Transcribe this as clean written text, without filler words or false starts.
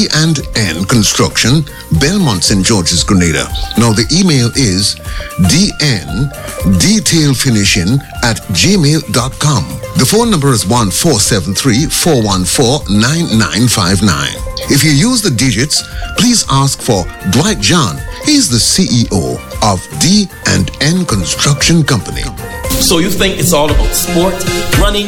D&N Construction, Belmont St. George's, Grenada. Now the email is dndetailfinishing@gmail.com. The phone number is 1473-414-9959. If you use the digits, please ask for Dwight John. He's the CEO of D&N Construction Company. So you think it's all about sport, running,